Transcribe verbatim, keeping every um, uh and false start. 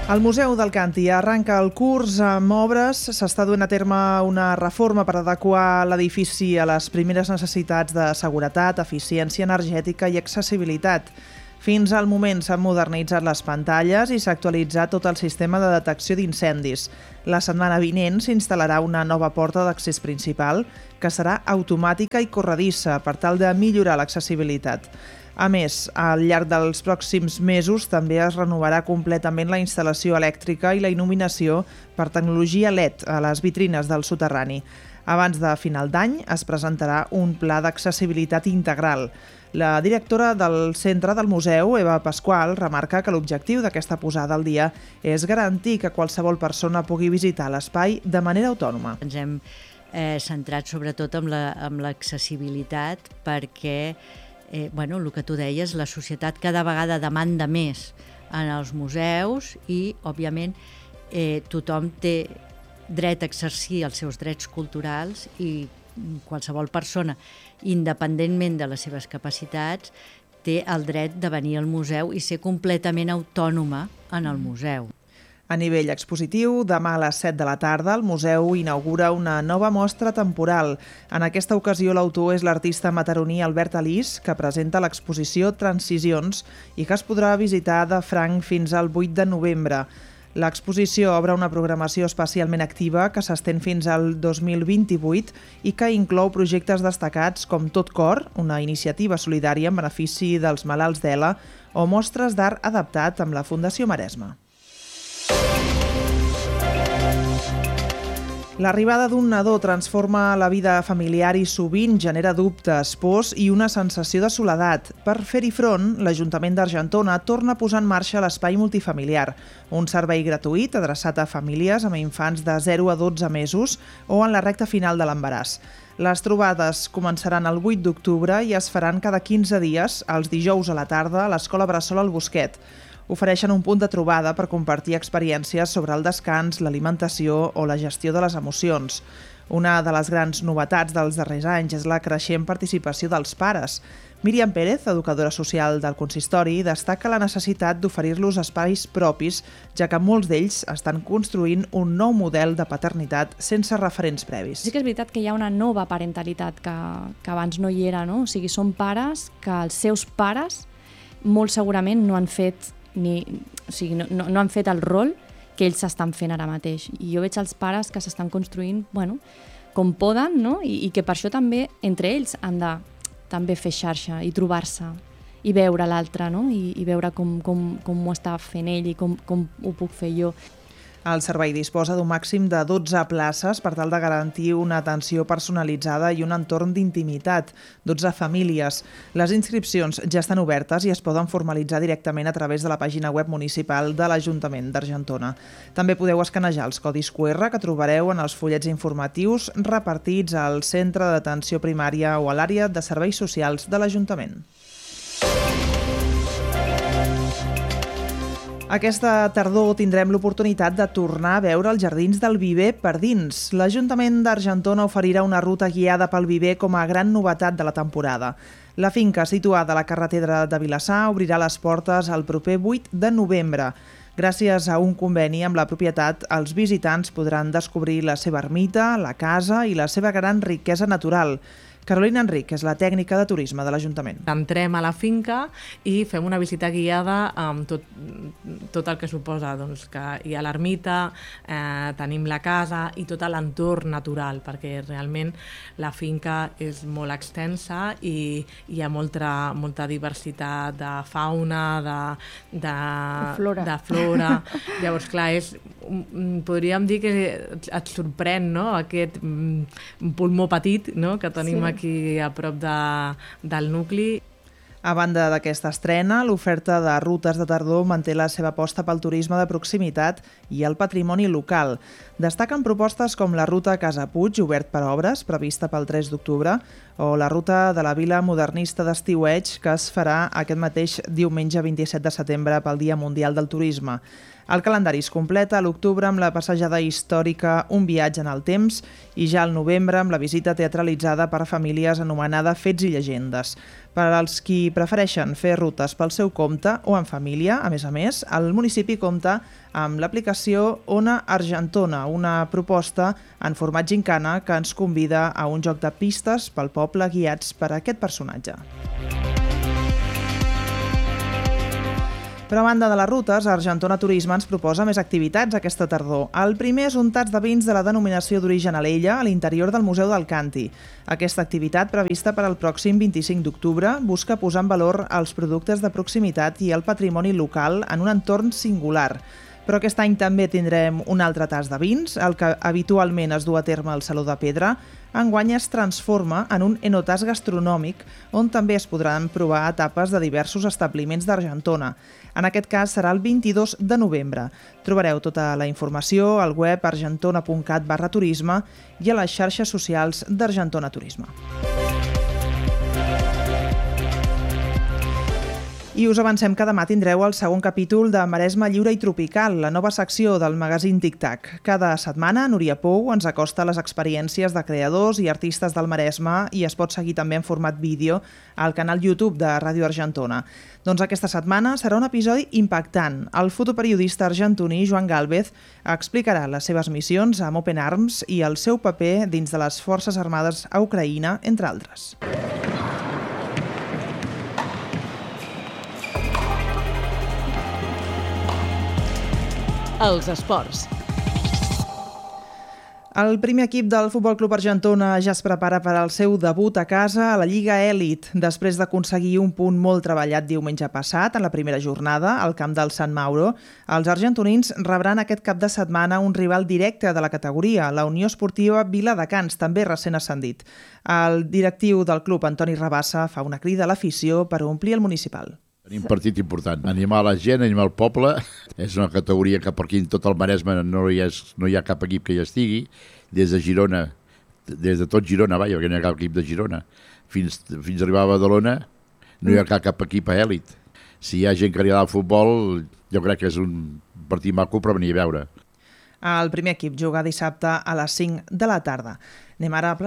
El Museu d'Alcanti arranca el curs amb obres. S'està duent a terme una reforma per adequar l'edifici a les primeres necessitats de seguretat, eficiència energètica i accessibilitat. Fins al moment s'han modernitzat les pantalles i s'ha actualitzat tot el sistema de detecció d'incendis. La setmana vinent s'instal·larà una nova porta d'accés principal que serà automàtica i corredissa per tal de millorar l'accessibilitat. A més, al llarg dels pròxims mesos també es renovarà completament la instal·lació elèctrica i la il·luminació per tecnologia L E D a les vitrines del soterrani. Abans de final d'any es presentarà un pla d'accessibilitat integral. La directora del centre del museu, Eva Pasqual, remarca que l'objectiu d'aquesta posada al dia és garantir que qualsevol persona pugui visitar l'espai de manera autònoma. Ens hem eh, centrat sobretot en la, en l'accessibilitat perquè Eh, bueno, el que tu deies, la societat cada vegada demanda més en els museus i, òbviament, eh, tothom té dret a exercir els seus drets culturals i qualsevol persona, independentment de les seves capacitats, té el dret de venir al museu i ser completament autònoma en el museu. A nivell expositiu, demà a les set de la tarda el museu inaugura una nova mostra temporal. En aquesta ocasió l'autor és l'artista mataroní Albert Alís, que presenta l'exposició Transicions i que es podrà visitar de franc fins al vuit de novembre. L'exposició obre una programació especialment activa que s'estén fins al dos mil vint-i-vuit i que inclou projectes destacats com Tot Cor, una iniciativa solidària en benefici dels malalts d'Ela, o mostres d'art adaptat amb la Fundació Maresme. L'arribada d'un nadó transforma la vida familiar i sovint genera dubtes, pors i una sensació de soledat. Per fer-hi front, l'Ajuntament d'Argentona torna a posar en marxa l'espai multifamiliar, un servei gratuït adreçat a famílies amb infants de zero a dotze mesos o en la recta final de l'embaràs. Les trobades començaran el vuit d'octubre i es faran cada quinze dies, els dijous a la tarda, a l'Escola Bressol al Bosquet. Ofereixen un punt de trobada per compartir experiències sobre el descans, l'alimentació o la gestió de les emocions. Una de les grans novetats dels darrers anys és la creixent participació dels pares. Míriam Pérez, educadora social del consistori, destaca la necessitat d'oferir-los espais propis, ja que molts d'ells estan construint un nou model de paternitat sense referents previs. Sí que és veritat que hi ha una nova parentalitat que, que abans no hi era, no? O sigui, són pares que els seus pares molt segurament no han fet Ni, o sigui, no, no, no han fet el rol que ells s'estan fent ara mateix. I jo veig els pares que s'estan construint, bueno, com poden, no? I, i que per això també, entre ells, han de també fer xarxa i trobar-se i veure l'altre, no? I, i veure com, com, com ho està fent ell i com, com ho puc fer jo. El servei disposa d'un màxim de dotze places per tal de garantir una atenció personalitzada i un entorn d'intimitat. dotze famílies. Les inscripcions ja estan obertes i es poden formalitzar directament a través de la pàgina web municipal de l'Ajuntament d'Argentona. També podeu escanejar els codis Q R que trobareu en els fullets informatius repartits al centre d'atenció primària o a l'àrea de serveis socials de l'Ajuntament. Aquesta tardor tindrem l'oportunitat de tornar a veure els jardins del Viver per dins. L'Ajuntament d'Argentona oferirà una ruta guiada pel Viver com a gran novetat de la temporada. La finca, situada a la carretera de Vilassar, obrirà les portes el proper vuit de novembre. Gràcies a un conveni amb la propietat, els visitants podran descobrir la seva ermita, la casa i la seva gran riquesa natural. Carolina Enric és la tècnica de turisme de l'Ajuntament. Entrem a la finca i fem una visita guiada amb tot, tot el que suposa, doncs, que hi ha l'ermita, eh, tenim la casa i tot l'entorn natural, perquè realment la finca és molt extensa i hi ha molta, molta diversitat de fauna, de, de, flora. de flora. Llavors, clar, és, podríem dir que et sorprèn, no? Aquest pulmó petit, no? Que tenim aquí aquí a prop de, del nucli. A banda d'aquesta estrena, l'oferta de rutes de tardor manté la seva aposta pel turisme de proximitat i el patrimoni local. Destaquen propostes com la ruta Casa Puig, obert per obres, prevista pel tres d'octubre, o la ruta de la Vila Modernista d'Estiueig, que es farà aquest mateix diumenge vint-i-set de setembre pel Dia Mundial del Turisme. El calendari es completa a l'octubre amb la passejada històrica Un viatge en el temps i ja al novembre amb la visita teatralitzada per famílies anomenada Fets i llegendes. Per als qui prefereixen fer rutes pel seu compte o en família, a més a més, el municipi compta amb l'aplicació Ona Argentona, una proposta en format gincana que ens convida a un joc de pistes pel poble guiats per aquest personatge. Però a banda de les rutes, Argentona Turisme ens proposa més activitats aquesta tardor. El primer és un tast de vins de la denominació d'origen Alella a l'interior del Museu del Canti. Aquesta activitat, prevista per al pròxim vint-i-cinc d'octubre, busca posar en valor els productes de proximitat i el patrimoni local en un entorn singular. Però aquest any també tindrem un altre tast de vins, el que habitualment es du a terme al Saló de Pedra. Enguany es transforma en un enotàs gastronòmic, on també es podran provar etapes de diversos establiments d'Argentona. En aquest cas serà el vint-i-dos de novembre. Trobareu tota la informació al web argentona punt cat barra turisme i a les xarxes socials d'Argentona Turisme. I us avancem que demà tindreu el segon capítol de Maresme Lliure i Tropical, la nova secció del magazín Tic-Tac. Cada setmana, Núria Pou ens acosta les experiències de creadors i artistes del Maresme i es pot seguir també en format vídeo al canal YouTube de Ràdio Argentona. Doncs aquesta setmana serà un episodi impactant. El fotoperiodista argentoní Joan Gálvez explicarà les seves missions amb Open Arms i el seu paper dins de les Forces Armades a Ucraïna, entre altres. Els esports. El primer equip del Futbol Club Argentona ja es prepara per al seu debut a casa a la Lliga Elit, després d'aconseguir un punt molt treballat diumenge passat, en la primera jornada, al camp del Sant Mauro. Els argentonins rebran aquest cap de setmana un rival directe de la categoria, la Unió Esportiva Viladecans, també recent ascendit. El directiu del club, Antoni Rabassa, fa una crida a l'afició per omplir el municipal. Tenim un partit important. Animar la gent, animar el poble. És una categoria que per aquí en tot el Maresme no hi, és, no hi ha cap equip que hi estigui. Des de Girona, des de tot Girona, vaja, perquè no hi ha cap equip de Girona, fins, fins a arribar a Badalona, no hi ha cap, cap equip a èlit. Si hi ha gent que li agrada el futbol, jo crec que és un partit maco per venir a veure. El primer equip juga dissabte a les cinc de la tarda. Anem ara a